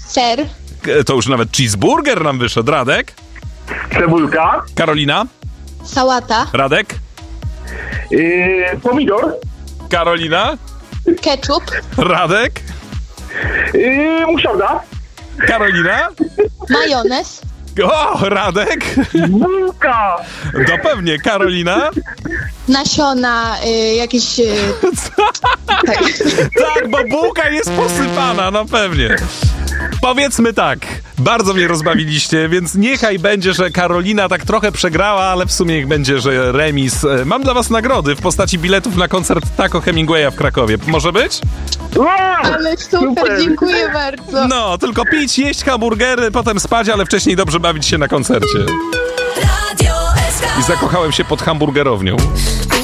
Ser. To już nawet cheeseburger nam wyszedł. Radek? Cebulka. Karolina? Sałata. Radek? Pomidor. Karolina? Ketchup. Radek? Muszarda. Karolina? Majonez. O, Radek? Bułka. To pewnie. Karolina? Nasiona, jakieś... tak. Tak, bo bułka jest posypana, no pewnie. Powiedzmy tak, bardzo mnie rozbawiliście, więc niechaj będzie, że Karolina tak trochę przegrała, ale w sumie niech będzie, że remis. Mam dla was nagrody w postaci biletów na koncert Taco Hemingwaya w Krakowie. Może być? Ale super, dziękuję bardzo. No, tylko pić, jeść hamburgery, potem spać, ale wcześniej dobrze bawić się na koncercie. I zakochałem się pod hamburgerownią.